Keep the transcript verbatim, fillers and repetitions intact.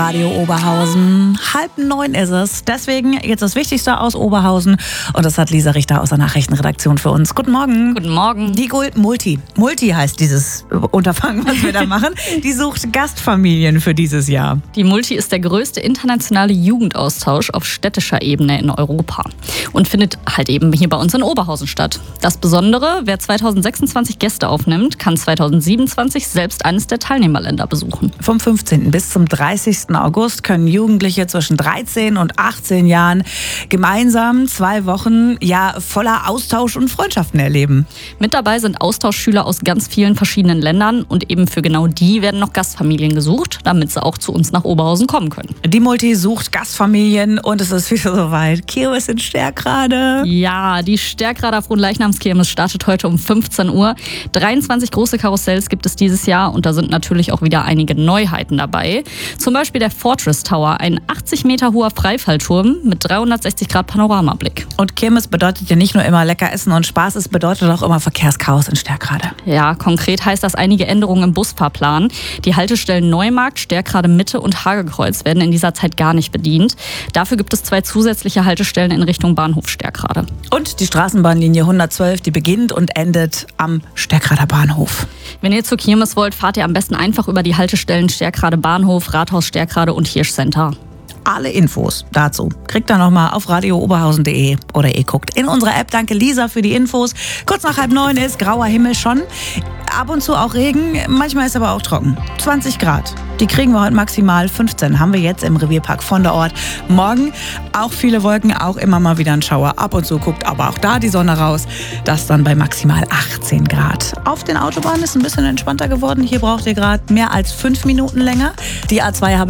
Radio Oberhausen. Halb neun ist es. Deswegen jetzt das Wichtigste aus Oberhausen. Und das hat Lisa Richter aus der Nachrichtenredaktion für uns. Guten Morgen. Guten Morgen. Die Gold Multi. Multi heißt dieses Unterfangen, was wir da machen. Die sucht Gastfamilien für dieses Jahr. Die Multi ist der größte internationale Jugendaustausch auf städtischer Ebene in Europa und findet halt eben hier bei uns in Oberhausen statt. Das Besondere, wer zweitausendsechsundzwanzig Gäste aufnimmt, kann zweitausendsiebenundzwanzig selbst eines der Teilnehmerländer besuchen. Vom fünfzehnten bis zum dreißigsten August können Jugendliche zwischen dreizehn und achtzehn Jahren gemeinsam zwei Wochen ja voller Austausch und Freundschaften erleben. Mit dabei sind Austauschschüler aus ganz vielen verschiedenen Ländern und eben für genau die werden noch Gastfamilien gesucht, damit sie auch zu uns nach Oberhausen kommen können. Die Multi sucht Gastfamilien und es ist wieder soweit. Kirmes in Stärkrade. Ja, die Stärkrader Fronleichnamskirmes startet heute um fünfzehn Uhr. dreiundzwanzig große Karussells gibt es dieses Jahr und da sind natürlich auch wieder einige Neuheiten dabei. Zum Beispiel der Fortress Tower, ein achtzig Meter hoher Freifallturm mit dreihundertsechzig Grad Panoramablick. Und Kirmes bedeutet ja nicht nur immer lecker Essen und Spaß, es bedeutet auch immer Verkehrschaos in Stärkrade. Ja, konkret heißt das einige Änderungen im Busfahrplan. Die Haltestellen Neumarkt, Stärkrade Mitte und Hagekreuz werden in dieser Zeit gar nicht bedient. Dafür gibt es zwei zusätzliche Haltestellen in Richtung Bahnhof Stärkrade. Und die Straßenbahnlinie hundertzwölf, die beginnt und endet am Stärkrader Bahnhof. Wenn ihr zur Kirmes wollt, fahrt ihr am besten einfach über die Haltestellen Stärkrade Bahnhof, Rathaus Stärkrade und Hirschcenter. Alle Infos dazu kriegt ihr nochmal auf radio oberhausen punkt de oder ihr guckt in unserer App. Danke Lisa für die Infos. Kurz nach halb neun ist grauer Himmel schon. Ab und zu auch Regen, manchmal ist aber auch trocken. zwanzig Grad. Die kriegen wir heute maximal. fünfzehn haben wir jetzt im Revierpark von der Ort. Morgen auch viele Wolken, auch immer mal wieder ein Schauer. Ab und zu guckt aber auch da die Sonne raus. Das dann bei maximal achtzehn Grad. Auf den Autobahnen ist ein bisschen entspannter geworden. Hier braucht ihr gerade mehr als fünf Minuten länger. Die A zwei habe